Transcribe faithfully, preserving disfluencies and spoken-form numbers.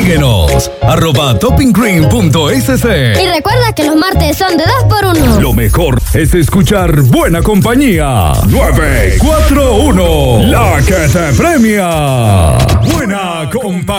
Síguenos, arroba toppingcream.sc. Y recuerda que los martes son de dos por uno. Lo mejor es escuchar Buena Compañía. nueve cuatro uno, la que te premia. Buena Compañía.